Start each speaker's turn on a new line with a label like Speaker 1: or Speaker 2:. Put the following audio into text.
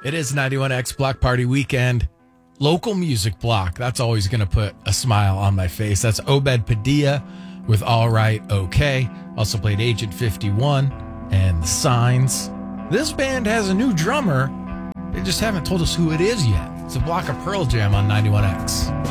Speaker 1: It is 91X Block Party Weekend. Local music block. That's always going to put a smile on my face. That's Obed Padilla with All Right, Okay. Also played Agent 51 and The Signs. This band has a new drummer. They just haven't told us who it is yet. It's a block of Pearl Jam on 91X.